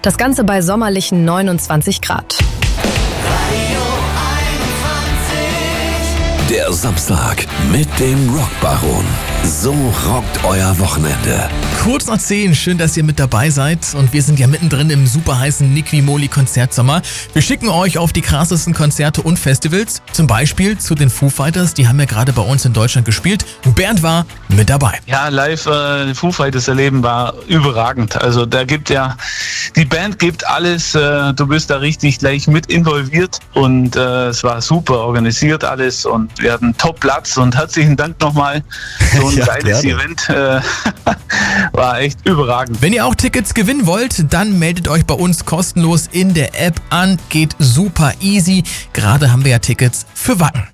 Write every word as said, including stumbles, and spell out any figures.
Das Ganze bei sommerlichen neunundzwanzig Grad. Der Samstag mit dem Rockbaron. So rockt euer Wochenende. Kurz nach zehn, schön, dass ihr mit dabei seid. Und wir sind ja mittendrin im super heißen Nicky Moli-Konzertsommer. Wir schicken euch auf die krassesten Konzerte und Festivals. Zum Beispiel zu den Foo Fighters, die haben ja gerade bei uns in Deutschland gespielt. Bernd war mit dabei. Ja, live äh, Foo Fighters erleben war überragend. Also da gibt ja, die Band gibt alles. Äh, du bist da richtig gleich mit involviert. Und äh, es war super organisiert alles. Und wir hatten Top-Platz. Und herzlichen Dank nochmal. So ein Ja, geiles gerne. Event. Äh, war echt überragend. Wenn ihr auch Tickets gewinnen wollt, dann meldet euch bei uns kostenlos in der App an. Geht super easy. Gerade haben wir ja Tickets für Wacken.